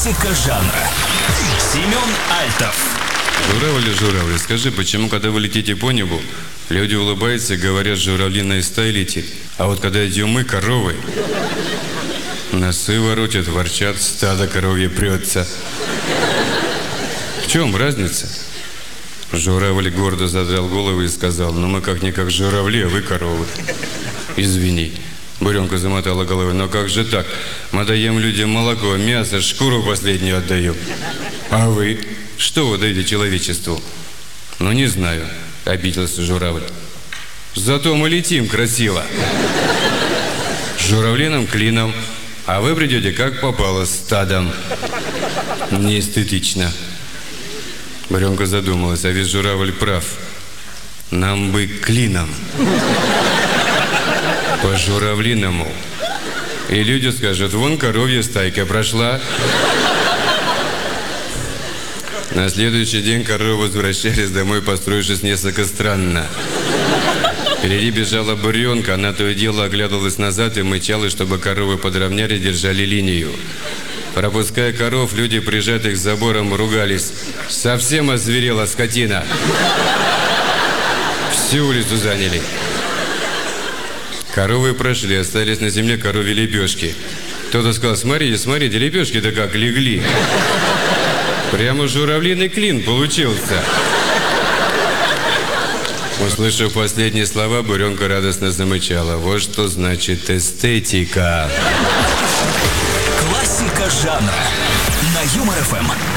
Классика жанра. Семен Альтов. Журавли, скажи, почему, когда вы летите по небу, люди улыбаются и говорят, журавлиная стая летит, а вот когда идем мы, коровы, носы воротят, ворчат, стадо коровье прется. В чем разница? Журавль гордо задрал голову и сказал: ну мы как-никак журавли, а вы коровы. Извини. Буренка замотала головой: но как же так? Мы даем людям молоко, мясо, шкуру последнюю отдаем. А вы? Что вы даете человечеству? Ну не знаю, обиделся журавль. Зато мы летим красиво. Журавлиным клином, а вы придете как попало, стадом. Неэстетично. Буренка задумалась, а ведь журавль прав. Нам бы клином. По-журавлиному. И люди скажут: вон коровья стайка прошла. На следующий день коровы возвращались домой, построившись несколько странно. Впереди бежала буренка, она то и дело оглядывалась назад и мычала, чтобы коровы подровняли, держали линию. Пропуская коров, люди, прижатые к заборам, ругались: совсем озверела скотина. Всю улицу заняли. Коровы прошли, остались на земле коровьи лепешки. Кто-то сказал: смотрите, лепешки-то как легли. Прямо журавлиный клин получился. Услышав последние слова, буренка радостно замычала. Вот что значит эстетика. Классика жанра на Юмор ФМ.